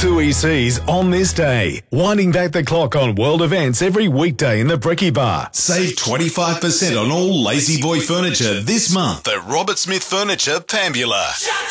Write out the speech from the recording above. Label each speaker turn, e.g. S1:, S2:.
S1: 2 ECs on this day. Winding back the clock on world events every weekday in the Bricky Bar. Save 25% on all Lazy Boy furniture this month at Robert Smith Furniture, Pambula.